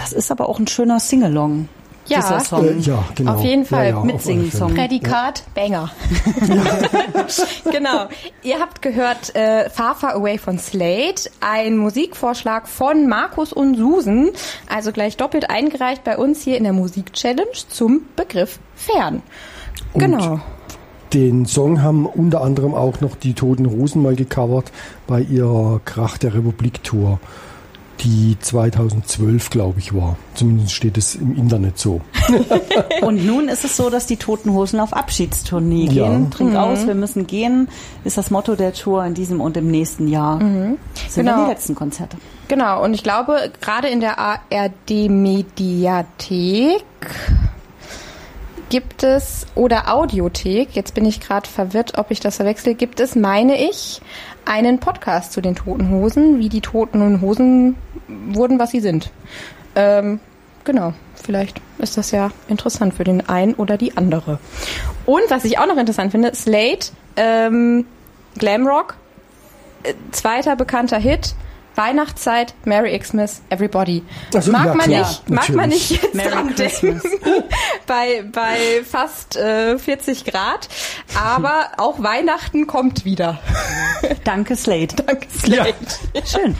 Das ist aber auch ein schöner Sing-Along. Ja, Song. Ja, genau. Auf jeden Fall. Mitsingen-Song. Prädikat, Banger. Genau. Ihr habt gehört Far Far Away von Slade, ein Musikvorschlag von Markus und Susan, also gleich doppelt eingereicht bei uns hier in der Musik-Challenge zum Begriff Fern. Genau. Und den Song haben unter anderem auch noch die Toten Hosen mal gecovert bei ihrer Krach der Republik Tour, die 2012, glaube ich, war. Zumindest steht es im Internet so. Und nun ist es so, dass die Toten Hosen auf Abschiedstournee gehen. Trink aus, wir müssen gehen, ist das Motto der Tour in diesem und im nächsten Jahr. Sind dann die letzten Konzerte. Genau, und ich glaube, gerade in der ARD-Mediathek gibt es, oder Audiothek, jetzt bin ich gerade verwirrt, ob ich das verwechsel, gibt es, meine ich, einen Podcast zu den Toten Hosen, wie die Toten Hosen wurden, was sie sind. Genau, vielleicht ist das ja interessant für den einen oder die andere. Und was ich auch noch interessant finde, Slade, Glamrock, zweiter bekannter Hit, Weihnachtszeit, Merry Xmas, Everybody. Also, mag man nicht jetzt Merry dran Christmas. denken, bei fast 40 Grad, aber auch Weihnachten kommt wieder. Danke, Slade. Danke, Slade. Ja. Schön.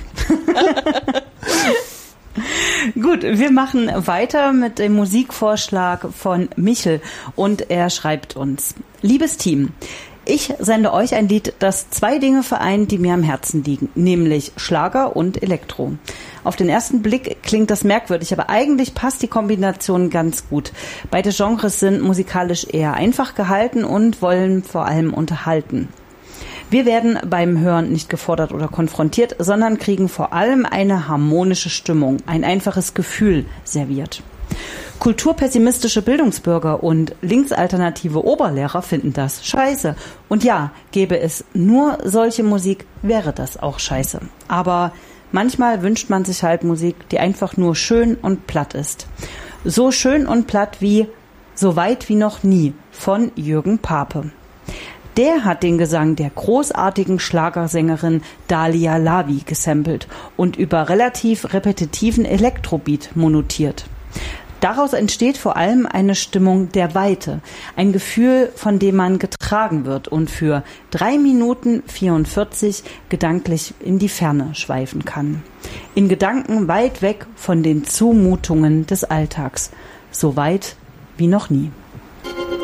Gut, wir machen weiter mit dem Musikvorschlag von Michel und er schreibt uns: Liebes Team, ich sende euch ein Lied, das zwei Dinge vereint, die mir am Herzen liegen, nämlich Schlager und Elektro. Auf den ersten Blick klingt das merkwürdig, aber eigentlich passt die Kombination ganz gut. Beide Genres sind musikalisch eher einfach gehalten und wollen vor allem unterhalten. Wir werden beim Hören nicht gefordert oder konfrontiert, sondern kriegen vor allem eine harmonische Stimmung, ein einfaches Gefühl serviert. Kulturpessimistische Bildungsbürger und linksalternative Oberlehrer finden das scheiße. Und ja, gäbe es nur solche Musik, wäre das auch scheiße. Aber manchmal wünscht man sich halt Musik, die einfach nur schön und platt ist. So schön und platt wie So weit wie noch nie von Jürgen Pape. Der hat den Gesang der großartigen Schlagersängerin Dalia Lavi gesampelt und über relativ repetitiven Elektrobeat monotiert. Daraus entsteht vor allem eine Stimmung der Weite, ein Gefühl, von dem man getragen wird und für 3 Minuten 44 gedanklich in die Ferne schweifen kann. In Gedanken weit weg von den Zumutungen des Alltags, so weit wie noch nie.